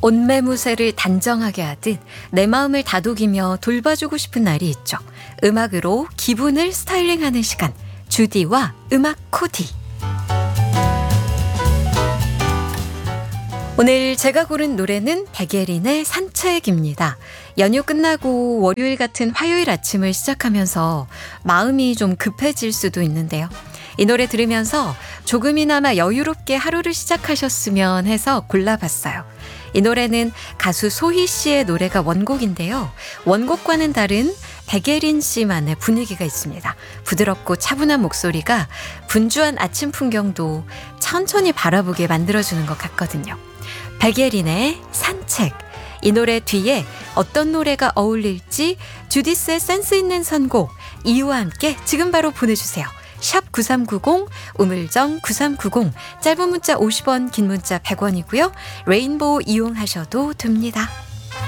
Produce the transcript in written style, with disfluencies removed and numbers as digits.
옷매무새를 단정하게 하듯 내 마음을 다독이며 돌봐주고 싶은 날이 있죠. 음악으로 기분을 스타일링하는 시간, 주디와 음악 코디. 오늘 제가 고른 노래는 백예린의 산책입니다. 연휴 끝나고 월요일 같은 화요일 아침을 시작하면서 마음이 좀 급해질 수도 있는데요. 이 노래 들으면서 조금이나마 여유롭게 하루를 시작하셨으면 해서 골라봤어요. 이 노래는 가수 소희 씨의 노래가 원곡인데요. 원곡과는 다른 백예린 씨만의 분위기가 있습니다. 부드럽고 차분한 목소리가 분주한 아침 풍경도 천천히 바라보게 만들어주는 것 같거든요. 백예린의 산책. 이 노래 뒤에 어떤 노래가 어울릴지 주디스의 센스 있는 선곡 이유와 함께 지금 바로 보내주세요. 샵 9390, 우물정 9390, 짧은 문자 50원, 긴 문자 100원이고요. 레인보우 이용하셔도 됩니다.